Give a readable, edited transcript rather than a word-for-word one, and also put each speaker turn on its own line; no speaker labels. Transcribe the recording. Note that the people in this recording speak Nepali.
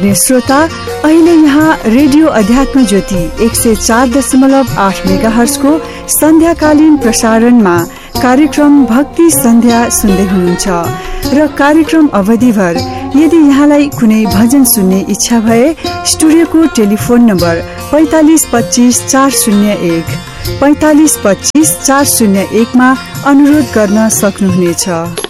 श्रोता, अहिले यहाँ रेडियो अध्यात्म ज्योति 104.8 मेगाहर्ज को सन्ध्याकालीन प्रसारणमा कार्यक्रम भक्ति सन्ध्या सुन्दै हुनुहुन्छ र कार्यक्रम अवधिभर यदि यहाँलाई कुनै भजन सुन्ने इच्छा भए स्टुडियोको टेलिफोन नम्बर 45 25 401 45 25 401 मा अनुरोध गर्न सक्नुहुनेछ।